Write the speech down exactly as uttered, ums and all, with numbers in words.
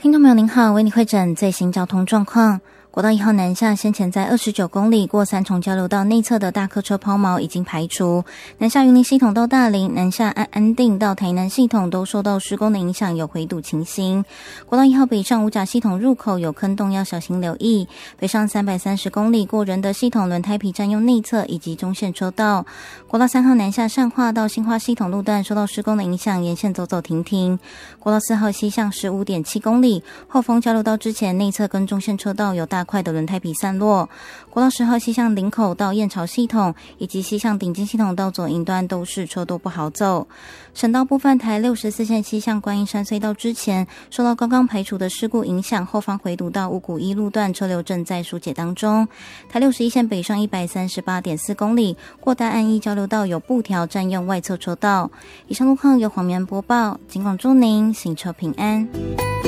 听众朋友您好，为你会诊最新交通状况。国道一号南下先前在二十九公里过三重交流道内侧的大客车抛锚已经排除，南下云林系统到大林，南下安安定到台南系统都受到施工的影响，有回堵情形。国道一号北上五甲系统入口有坑洞，要小心留意。北上三百三十公里过仁德系统轮胎皮占用内侧以及中线车道。国道三号南下善化到新化系统路段受到施工的影响，沿线走走停停。国道四号西向 十五点七公里，后丰交流道之前内侧跟中线车道有大块的轮胎皮散落。国道十号西向林口到燕巢系统以及西向顶金系统到左营端都是车多不好走。省道部分，台六十四线西向观音山隧道之前受到刚刚排除的事故影响，后方回堵到五股一路段车流正在疏解当中。台六十一线北上 一百三十八点四公里，过大安一交流道有布条占用外侧车道。以上路况由黄棉播报，尽管祝您行车平安。